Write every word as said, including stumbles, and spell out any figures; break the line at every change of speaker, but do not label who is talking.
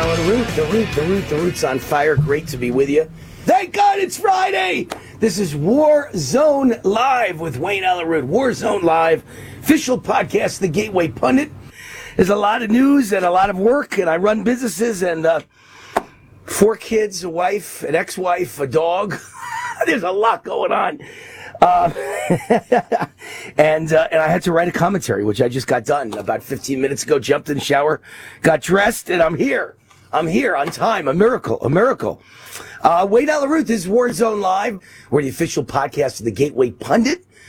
Alan Root, the Root, the Root, the Root's on fire. Great to be with you. Thank God it's Friday. This is War Zone Live with Wayne Allyn Root. War Zone Live, official podcast, The Gateway Pundit. There's a lot of news and a lot of work, and I run businesses and uh, four kids, a wife, an ex-wife, a dog. There's a lot going on. Uh, and uh, and I had to write a commentary, which I just got done about fifteen minutes ago. Jumped in the shower, got dressed, and I'm here. I'm here on time. A miracle. A miracle. Uh, Wayne Allyn Root, this is War Zone Live. We're the official podcast of The Gateway Pundit.